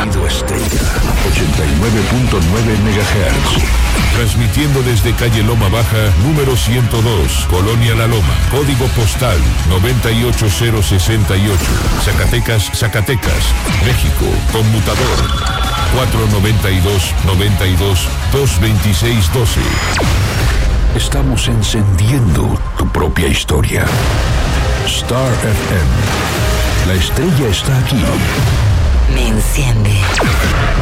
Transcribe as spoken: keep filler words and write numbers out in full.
Sonido Estrella, ochenta y nueve punto nueve megahertz. Transmitiendo desde calle Loma Baja, número ciento dos, Colonia La Loma, código postal noventa y ocho cero sesenta y ocho, Zacatecas, Zacatecas, México, conmutador cuatro noventa y dos, noventa y dos, dos veintiséis doce. Estamos encendiendo tu propia historia. Star F M. La estrella está aquí. Me enciende.